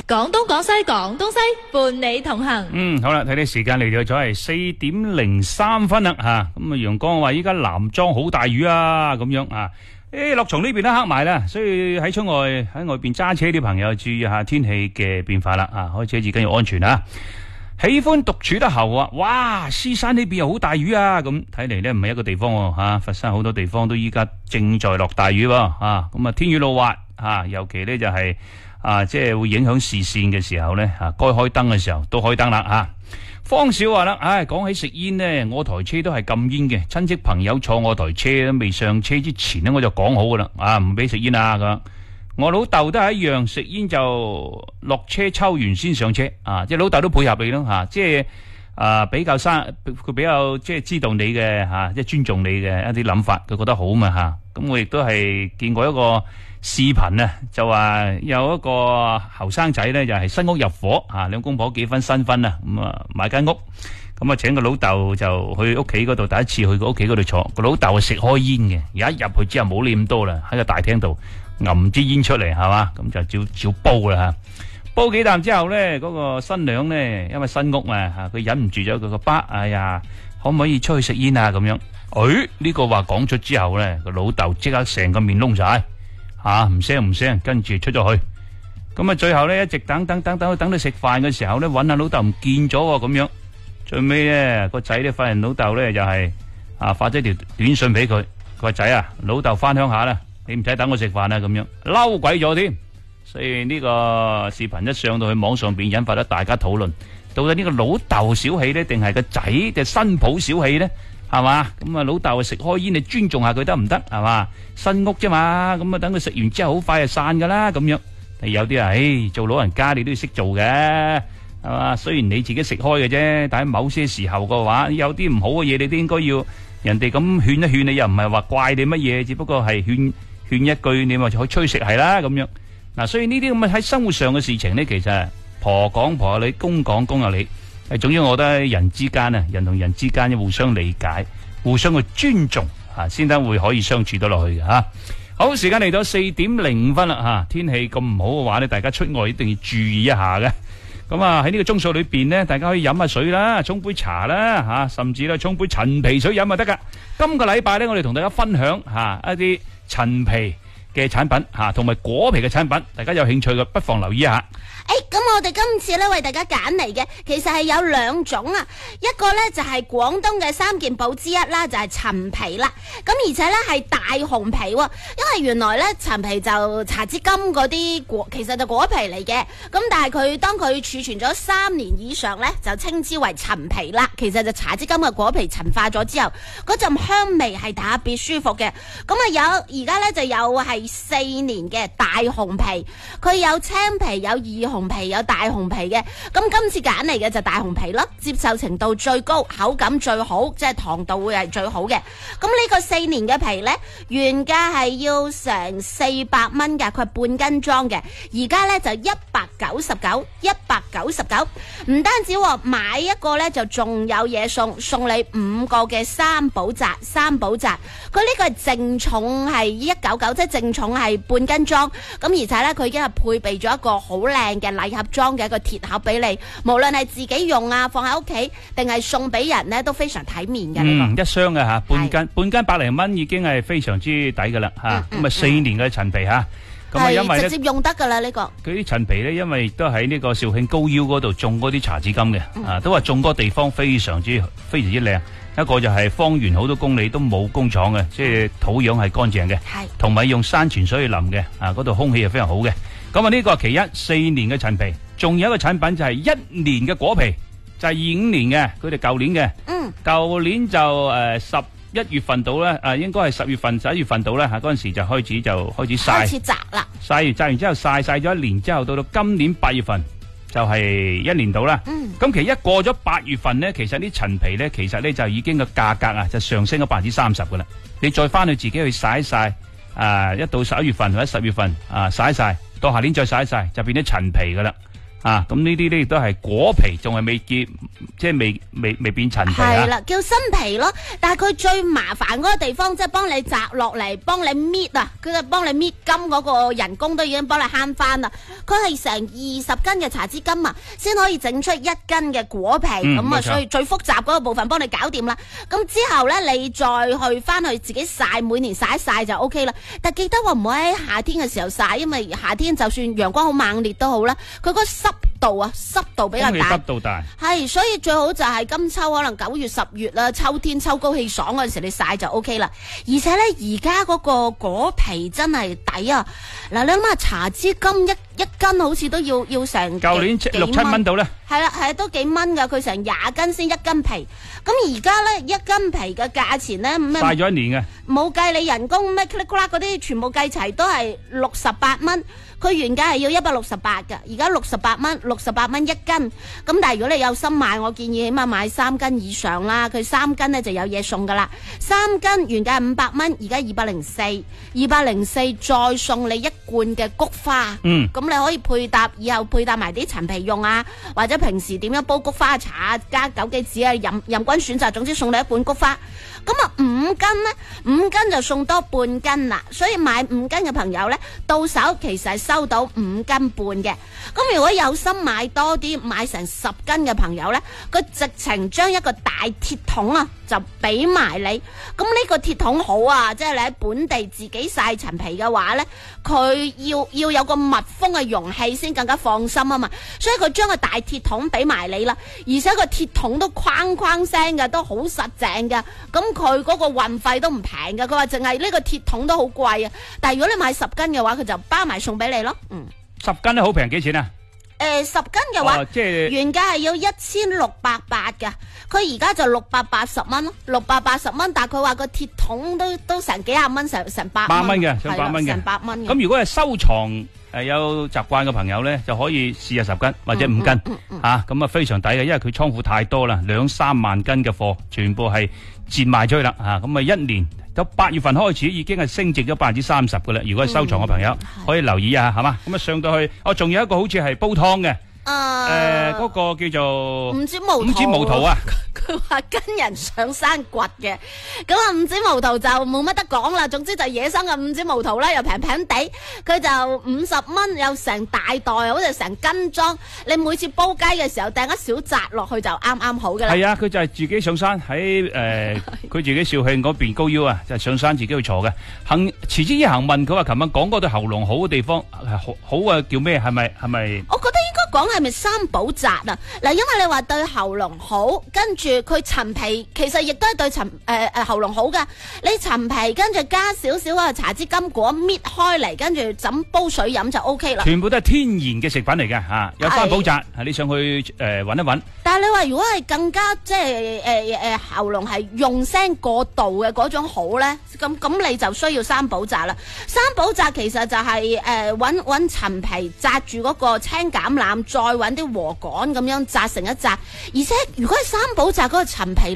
廣東廣西廣東西伴你同行。 好啦，睇啲時間嚟到咗係4:03啦吓，咁啊陽光話依家南莊好大雨啊，咁樣啊，落松呢邊都黑埋啦，所以喺出外喺外邊揸車啲朋友注意下天氣嘅變化啦，啊，開車至緊要安全啊！喜歡獨處得後啊，哇！獅山呢邊又好大雨啊，咁睇嚟呢唔係一個地方喎，吓，佛山好多地方都依家正在落大雨喎，咁啊天雨路滑啊，尤其呢就係即係會影響視線嘅時候呢，該開燈嘅時候都開燈啦吓。方少話啦，講起食煙呢，我台車都係禁煙嘅，親戚朋友坐我台車未上車之前呢，我就講好噶啦，唔俾食煙啊咁。我老豆都係一樣，食煙就落車抽完先上車，即係老豆都配合你咯吓，即係比較佢比較即係知道你嘅吓，即係尊重你嘅一啲諗法，佢覺得好嘛吓。咁我亦都係見過一個視頻啊，就話有一個後生仔咧，就係新屋入伙兩公婆結婚新婚啊，咁啊買間屋，咁啊請個老豆就去屋企嗰度，第一次去個屋企嗰度坐，個老豆係食開煙嘅，而家入去之後冇理咁多啦，喺個大廳度揞支煙出嚟係嘛，咁就照煲啦吓，煲幾啖之後咧，嗰個新娘咧，因為新屋啊吓，佢忍唔住咗佢個爸，哎呀，可唔可以出去食煙啊咁樣？呢個話講出之後咧，個老豆即刻成個面窿晒。唔聲，跟住出咗去。咁啊，最後咧一直等到食飯嘅時候咧，搵下老豆唔見咗喎，咁樣。最尾咧個仔咧發現老豆咧就係發咗條短信俾佢，佢話仔啊，老豆翻鄉下啦，你唔使等我食飯啦，咁樣嬲鬼咗添。所以呢個視頻一上到去網上邊，引發咗大家討論，到底呢個老豆小氣咧，定係個仔嘅新抱小氣咧？係嘛？咁啊，老豆食開煙，你尊重下佢得唔得？係嘛？新屋啫嘛，咁啊，等佢食完之後好快就散噶啦，咁樣。有啲啊，做老人家你都要識做嘅，係嘛？雖然你自己食開嘅啫，但係某些時候嘅話，有啲唔好嘅嘢，你都應該要人哋咁勸一勸你，又唔係話怪你乜嘢，只不過係勸一句，你咪就可以吹食係啦，咁樣。嗱，所以呢啲咁嘅喺生活上嘅事情呢，其實婆講婆有理，公講公有理。總之我覺得人之間啊，人同人之間要互相理解，互相去尊重先得會可以相處得落去嘅吓。好，時間嚟到4:05啦吓，天氣咁唔好嘅話呢，大家出外一定要注意一下嘅。咁啊喺呢個鐘數裏邊呢，大家可以飲下水啦，沖杯茶啦吓，甚至咧沖杯陳皮水飲就得噶。今個禮拜呢，我哋同大家分享一啲陳皮嘅產品同埋果皮嘅產品，大家有興趣嘅不妨留意一下。 咁我哋今次咧為大家揀嚟嘅，其實係有兩種啊，一個咧就係廣東嘅3件寶之一啦，就係陳皮啦。咁而且咧係大紅皮，因為原來咧陳皮就茶之金嗰啲果，其實就果皮嚟嘅。咁但係佢當佢儲存咗3年以上咧，就稱之為陳皮啦。其實就茶之金嘅果皮陳化咗之後，嗰陣香味係特別舒服嘅。咁啊而家咧就有係4年嘅大紅皮，佢有青皮，有二紅皮，有大紅皮嘅。咁今次揀嚟嘅就大紅皮咯，接受程度最高，口感最好，即係糖度會係最好嘅。咁呢個4年嘅皮呢，原價係要成400蚊㗎，佢係半斤裝嘅，而家呢就199，唔單止買一個呢，就仲有嘢送你5個嘅三寶扎，佢呢個係淨重係199，即係淨重係半斤裝，咁而且呢，佢已經係配備咗一個好靚嘅禮盒裝嘅一個鐵盒俾你，無論係自己用啊，放喺屋企，定係送俾人呢，都非常體面嘅。 一箱嘅吓，半斤100零蚊已經係非常之抵噶啦吓。咁啊4年嘅陳皮吓，咁啊因為直接用得噶啦呢個。 佢啲陳皮呢，因為都喺呢個肇慶高腰嗰度種嗰啲茶籽金嘅，都話種嗰個地方非常之靚。一個就係方圓好多公里都冇工廠嘅，即係土壤係乾淨嘅，同埋用山泉水去淋嘅，嗰度空氣係非常好嘅。咁啊呢個係其一，4年嘅陳皮，仲有一個產品就係1年嘅果皮，就係25年嘅，佢哋舊年嘅，舊年就11月份到咧，應該係10月份、11月份到咧，嗰陣時就開始曬， 開始摘啦， 曬完之後曬咗1年之後，到今年8月份就係1年到啦。咁其實一過咗8月份呢，其實啲陳皮呢，其實呢就已經個價格啊就上升咗30%噶啦。你再翻去自己去曬一曬，一到11月份或者10月份曬一曬，到下年再曬一曬，就變咗陳皮噶啦。 啊，咁呢啲咧亦都係果皮，仲係未結，即係未變陳皮啊。 係啦，叫新皮咯。但係佢最麻煩嗰個地方，即係幫你摘落嚟，幫你搣啊，佢就幫你搣金嗰個人工都已經幫你慳翻啦。佢係成20斤嘅茶枝金啊，先可以整出1斤嘅果皮。咁啊，所以最複雜嗰個部分幫你搞掂啦。咁之後咧，你再翻去自己曬，每年曬一曬就 OK 啦。但記得唔好喺夏天嘅時候曬，因為夏天就算陽光好猛烈都好啦，佢個濕度比較大， 濕度大， 係，所以最好就係今秋可能9月10月啦，秋天秋高氣爽嗰陣時你曬就 OK 啦。而且咧，而家嗰個果皮真係抵啊！嗱，你諗下茶枝金一斤好似都要成舊年6、7蚊到咧， 係啦，都幾蚊噶，佢成20斤先1斤皮。咁而家咧，1斤皮嘅價錢咧， 曬咗一年嘅，冇計你人工咩 click clack 嗰啲，全部計齊都係68蚊。佢原價係要168嘅，而家68蚊，68蚊1斤。咁但係如果你有心買，我建議起碼買3斤以上啦。佢3斤咧就有嘢送噶啦。3斤原價係500蚊，而家204再送你1罐嘅菊花。咁你可以以後配搭埋啲陳皮用啊，或者平時點樣煲菊花茶加枸杞子啊，任君選擇。總之送你1罐菊花。咁啊5斤呢，5斤就送多半斤啦。所以買5斤嘅朋友呢，到手其實係收到5斤半嘅。咁如果有心買多啲，買成10斤嘅朋友呢，佢直情將一個大鐵桶啊就俾埋你。咁呢個鐵桶好啊，即係你喺本地自己曬陳皮嘅話呢，佢要有個密封嘅容器先更加放心啊嘛。所以佢將個大鐵桶俾埋你啦，而且個鐵桶都框框聲嘅，都好實淨嘅。咁佢嗰個運費都唔平嘅，佢話淨係呢個鐵桶都好貴啊。但係如果你買10斤嘅話，佢就包埋送俾你咯。 10斤都好平，幾錢啊 ？10斤嘅話， 即係原價係要1680嘅，佢而家就680蚊咯，680蚊。但係佢話個鐵桶都成幾廿蚊，成100蚊嘅， 成100蚊嘅， 成100蚊。 咁如果係收藏有習慣嘅朋友咧，就可以試下10斤或者5斤吓，咁啊非常抵嘅，因為佢倉庫太多啦，2-3萬斤嘅貨，全部係賤賣出去啦吓，咁啊一年到8月份開始已經係升值咗30%嘅啦。如果係收藏嘅朋友，可以留意下，係嘛？咁啊上到去，仲有一個好似係煲湯嘅，嗰個叫做五指毛桃啊。 佢話跟人上山掘嘅，咁啊五指毛桃就冇乜得講啦。總之就野生嘅五指毛桃啦，又平平地，佢就50蚊，有成大袋，好似成斤裝。你每次煲雞嘅時候掟一小紮落去就啱啱好嘅啦。係啊，佢就係自己上山喺佢自己肇慶嗰邊高腰啊，就係上山自己去坐嘅。持之以恒問佢話，琴日講嗰對喉嚨好嘅地方好啊，叫咩？係咪？ 我覺得應該講係咪三寶紮啊？嗱，因為你話對喉嚨好，跟住佢陳皮其實亦都係對喉嚨好噶。你陳皮跟住加少少啊茶枝金果搣開嚟，跟住枕煲水飲就 OK 啦。 全部都係天然嘅食品嚟嘅吓，有三寶紮，你上去搵一搵。 但係你話如果係更加即係喉嚨係用聲過度嘅嗰種好咧，咁你就需要三寶紮啦。三寶紮其實就係搵陳皮紮住嗰個青橄欖，再搵啲禾稈咁樣紮成一紮。而且如果係三寶紮嗰個陳皮